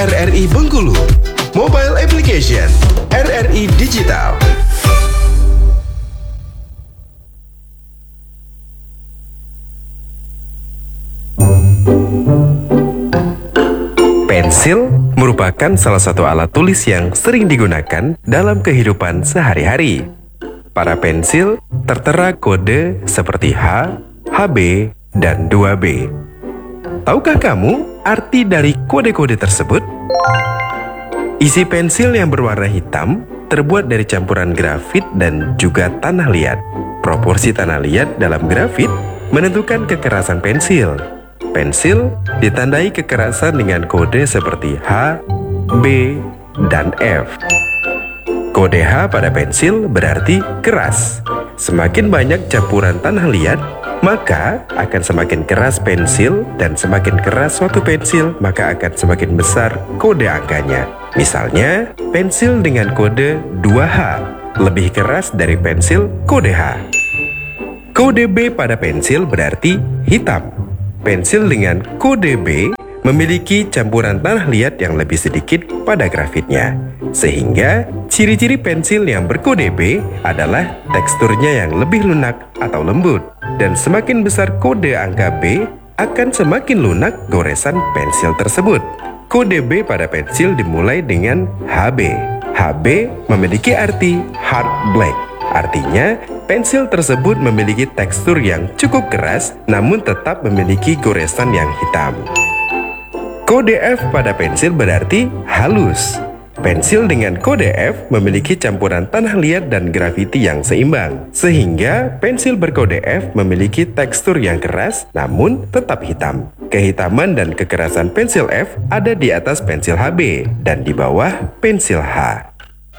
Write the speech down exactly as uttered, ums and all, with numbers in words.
R R I Bengkulu, Mobile Application, R R I Digital. Pensil merupakan salah satu alat tulis yang sering digunakan dalam kehidupan sehari-hari. Pada pensil tertera kode seperti H, H B, dan dua B. Tahukah kamu arti dari kode-kode tersebut? Isi pensil yang berwarna hitam terbuat dari campuran grafit dan juga tanah liat. Proporsi tanah liat dalam grafit menentukan kekerasan pensil. Pensil ditandai kekerasan dengan kode seperti H, B, dan F. Kode H pada pensil berarti keras. Semakin banyak campuran tanah liat, maka akan semakin keras pensil, dan semakin keras suatu pensil, maka akan semakin besar kode angkanya. Misalnya, pensil dengan kode dua H lebih keras dari pensil kode H. Kode B pada pensil berarti hitam. Pensil dengan kode B memiliki campuran tanah liat yang lebih sedikit pada grafitnya. Sehingga ciri-ciri pensil yang berkode B adalah teksturnya yang lebih lunak atau lembut. Dan semakin besar kode angka B, akan semakin lunak goresan pensil tersebut. Kode B pada pensil dimulai dengan H B. H B memiliki arti hard black. Artinya, pensil tersebut memiliki tekstur yang cukup keras, namun tetap memiliki goresan yang hitam. Kode F pada pensil berarti halus. Pensil dengan kode F memiliki campuran tanah liat dan grafiti yang seimbang, sehingga pensil berkode F memiliki tekstur yang keras, namun tetap hitam. Kehitaman dan kekerasan pensil F ada di atas pensil H B dan di bawah pensil H.